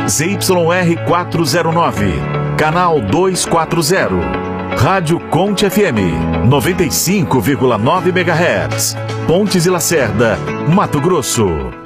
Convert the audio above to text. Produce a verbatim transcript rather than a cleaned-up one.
Z Y R quatrocentos e nove, canal duzentos e quarenta. Rádio Conte F M, noventa e cinco vírgula nove megahertz. Pontes e Lacerda, Mato Grosso.